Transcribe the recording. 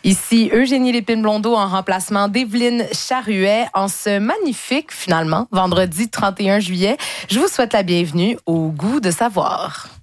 Ici Eugénie Lépine-Blondeau en remplacement d'Evelyne Charruet en ce magnifique, finalement, vendredi 31 juillet. Je vous souhaite la bienvenue au Goût de savoir.